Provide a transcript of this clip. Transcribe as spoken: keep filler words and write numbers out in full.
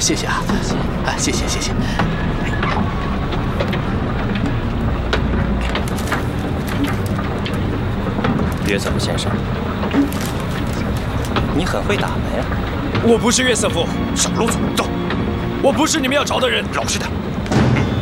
谢谢啊，啊，谢谢谢谢。 约瑟夫先生，你很会打门呀。 我不是约瑟夫，小路子，走。我不是你们要找的人，老实点。